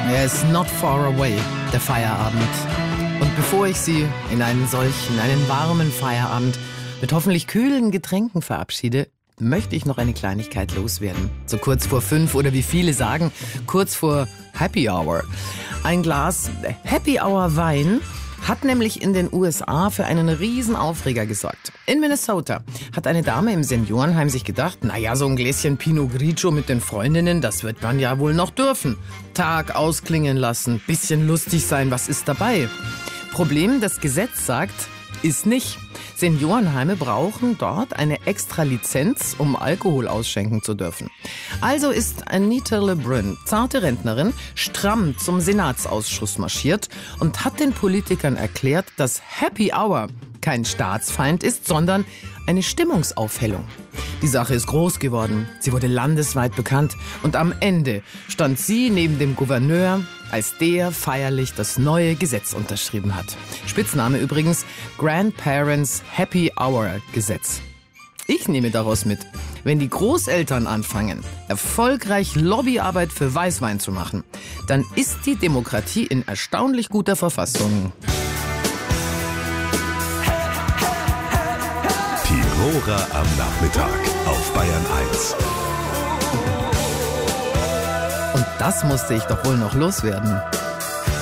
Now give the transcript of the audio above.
Er ist not far away, der Feierabend. Und bevor ich Sie in einen warmen Feierabend mit hoffentlich kühlen Getränken verabschiede, möchte ich noch eine Kleinigkeit loswerden. So kurz vor 5 oder wie viele sagen, kurz vor Happy Hour. Ein Glas Happy Hour Wein hat nämlich in den USA für einen riesen Aufreger gesorgt. In Minnesota hat eine Dame im Seniorenheim sich gedacht, naja, so ein Gläschen Pinot Grigio mit den Freundinnen, das wird man ja wohl noch dürfen. Tag ausklingen lassen, bisschen lustig sein, was ist dabei? Problem, das Gesetz sagt, ist nicht. Seniorenheime brauchen dort eine extra Lizenz, um Alkohol ausschenken zu dürfen. Also ist Anita LeBrun, zarte Rentnerin, stramm zum Senatsausschuss marschiert und hat den Politikern erklärt, dass Happy Hour kein Staatsfeind ist, sondern eine Stimmungsaufhellung. Die Sache ist groß geworden, sie wurde landesweit bekannt und am Ende stand sie neben dem Gouverneur, als der feierlich das neue Gesetz unterschrieben hat. Spitzname übrigens Grandparents Happy Hour Gesetz. Ich nehme daraus mit, wenn die Großeltern anfangen, erfolgreich Lobbyarbeit für Weißwein zu machen, dann ist die Demokratie in erstaunlich guter Verfassung. Tiroler am Nachmittag auf Bayern 1. Und das musste ich doch wohl noch loswerden.